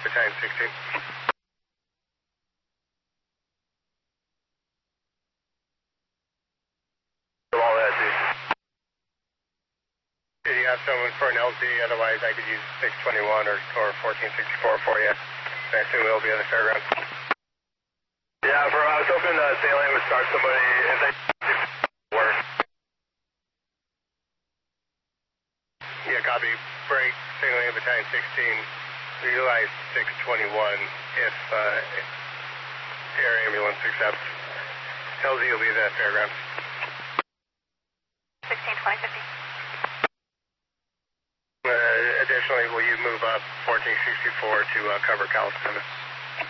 Battalion 16. All that, do you have someone for an LZ? Otherwise, I could use 621 or 1464 for you. I assume it'll be on the fairground. Yeah, I was hoping Sailing would start somebody if they work. Yeah, copy. Break, signaling Battalion 16. Utilize 621 if air ambulance accepts. LZ will be at the fairground. 16, 20, 50. Additionally, will you move up 1464 to cover California?